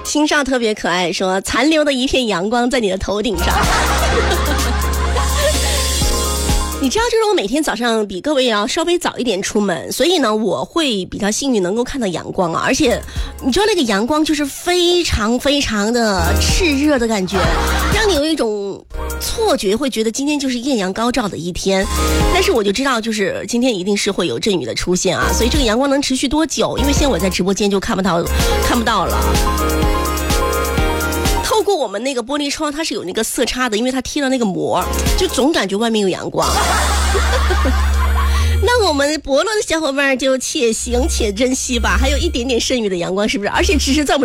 青少特别可爱，说残留的一片阳光在你的头顶上。你知道，就是我每天早上比各位要稍微早一点出门，所以呢，我会比较幸运能够看到阳光啊。而且，你知道那个阳光就是非常非常的炽热的感觉，让你有一种错觉，会觉得今天就是艳阳高照的一天。但是我就知道，就是今天一定是会有阵雨的出现啊。所以这个阳光能持续多久？因为现在我在直播间就看不到了。透过我们那个玻璃窗，它是有那个色差的，因为它贴了那个膜，就总感觉外面有阳光。那我们博乐的小伙伴就且行且珍惜吧，还有一点点剩余的阳光，是不是？而且只是在我们